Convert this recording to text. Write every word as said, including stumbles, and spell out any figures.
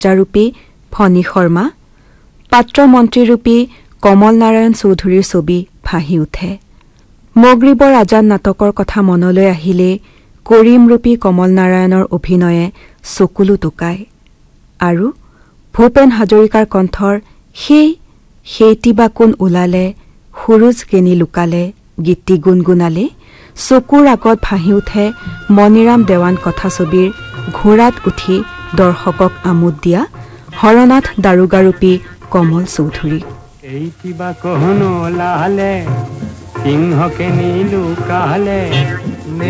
ৰূপী ফণী শৰ্মা, পাত্ৰ মন্ত্ৰীৰূপী কমল নাৰায়ণ চৌধুৰীৰ ছবি ভাহি উঠে। মগৰিবৰ আজান নাটকৰ কথা মনলৈ আহিলে কৰিমৰূপী কমল নাৰায়ণৰ অভিনয়ে চকুলো টুকায় আৰু ভূপেন হাজৰিকাৰ কণ্ঠৰ সেই সেইটি বা কোন ওলালে সুৰুজ কেনি লুকালে গীতটি গুণগুণালে চকুৰ আগত ভাহি উঠে মণিৰাম দেৱান কথাছবিৰ ঘোঁৰাত উঠি দৰ্শকক আমোদ দিয়া হৰনাথ দাৰোগাৰূপী কমল চৌধুৰী। এইটি বা কোন ওলালে সিংহকে নি লুকালে